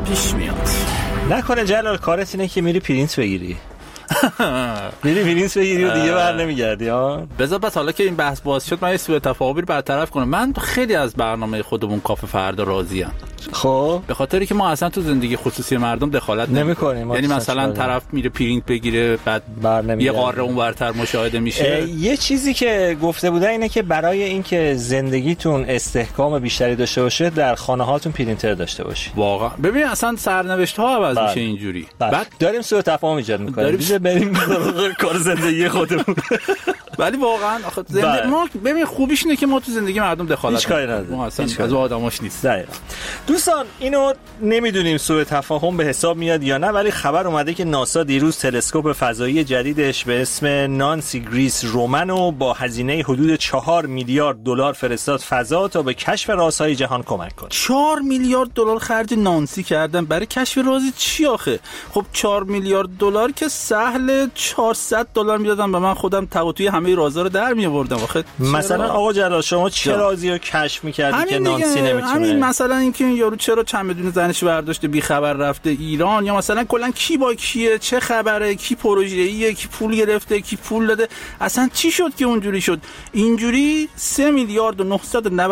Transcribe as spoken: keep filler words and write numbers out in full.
پیش میاد. نکنه جلال کارت اینه که میری پرینت بگیری؟ میری پرینت بگیری و دیگه بر نمیگردی ها؟ بذار بس حالا که این بحث باز شد من یه سوء تفاهمی رو برطرف کنم. من خیلی از برنامه خودمون کافه فردا راضیم. خب به خاطری که ما اصلا تو زندگی خصوصی مردم دخالت نمی‌کنیم. یعنی مثلا طرف میره پرینت بگیره بعد یه قاره اون ورتر مشاهده میشه. یه چیزی که گفته بودن اینه که برای اینکه زندگیتون استحکام بیشتری داشته باشه در خانه هاتون پرینتر داشته باشید. واقعا ببین اصلا سرنوشت ها عوض بله. میشه اینجوری. بله. بعد داریم سوء تفاهم ایجاد می‌کنیم. دیگه بریم کار زندگی خودمون. ولی واقعا آخه زندگی ما ببین خوبیش اینه که ما تو زندگی مردم دخالت هیچ کاری نداریم. ما اصلا از آدماش نیست. دقیقاً. دوستان اینو نمیدونیم سوء تفاهم به حساب میاد یا نه، ولی خبر اومده که ناسا دیروز تلسکوپ فضایی جدیدش به اسم نانسی گریس رومنو با هزینه حدود چهار میلیارد دلار فرستاد فضا تا به کشف رازهای جهان کمک کنه. چهار میلیارد دلار خرج نانسی کردن برای کشف رازی چی آخه؟ خب چهار میلیارد دلار که سهل چهارصد دلار میدادن به من خودم توی همه رازا رو در می آوردم. آخه مثلا آقا جلال شما چه رازی رو کشف می‌کردی که نانسی نمیتونه؟ همین مثلا اینکه این یارو چرا چمدون زنش برداشته بی خبر رفته ایران، یا مثلا کلا کی با کیه، چه خبره، کی پروژه‌ایه، کی پول گرفته، کی پول داده، اصلا چی شد که اونجوری شد. اینجوری سه میلیارد و نهصد و نود